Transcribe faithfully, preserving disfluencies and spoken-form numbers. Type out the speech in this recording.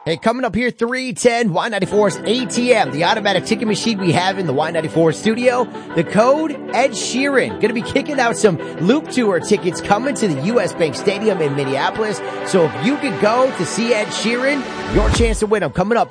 Hey, coming up here, three ten, Y ninety-four's A T M, the automatic ticket machine we have in the Y ninety-four studio. The code, Ed Sheeran. Going to be kicking out some Loop Tour tickets coming to the U S Bank Stadium in Minneapolis. So if you could go to see Ed Sheeran, your chance to win them coming up